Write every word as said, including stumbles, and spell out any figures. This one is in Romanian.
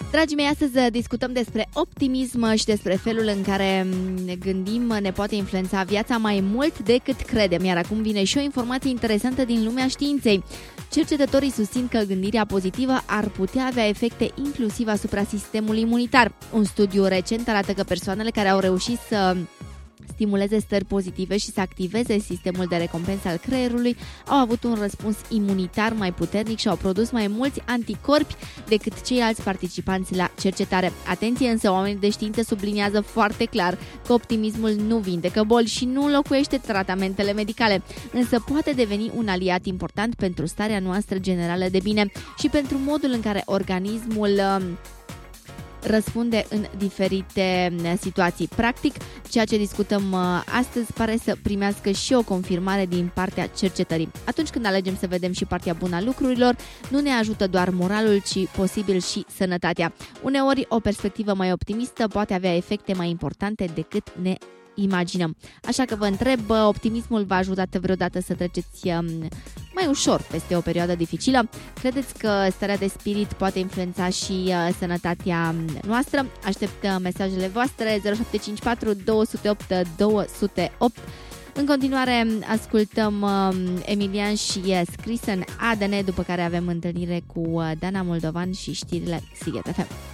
Dragii mei, astăzi discutăm despre optimism și despre felul în care ne gândim ne poate influența viața mai mult decât credem. Iar acum vine și o informație interesantă din lumea științei. Cercetătorii susțin că gândirea pozitivă ar putea avea efecte inclusiv asupra sistemului imunitar. Un studiu recent arată că persoanele care au reușit să stimuleze stări pozitive și să activeze sistemul de recompensă al creierului au avut un răspuns imunitar mai puternic și au produs mai mulți anticorpi decât ceilalți participanți la cercetare. Atenție însă, oamenii de știință subliniază foarte clar că optimismul nu vindecă boli și nu înlocuiește tratamentele medicale, însă poate deveni un aliat important pentru starea noastră generală de bine și pentru modul în care organismul răspunde în diferite situații. Practic, ceea ce discutăm astăzi pare să primească și o confirmare din partea cercetării. Atunci când alegem să vedem și partea bună a lucrurilor, nu ne ajută doar moralul, ci posibil și sănătatea. Uneori, o perspectivă mai optimistă poate avea efecte mai importante decât ne imaginăm. Așa că vă întreb, optimismul v-a ajutat vreodată să treceți mai ușor peste o perioadă dificilă? Credeți că starea de spirit poate influența și sănătatea noastră? Aștept mesajele voastre zero șapte cinci patru doi zero opt doi zero opt. În continuare ascultăm Emilian și Scrisen A D N, după care avem întâlnire cu Dana Moldovan și știrile Sighet F M.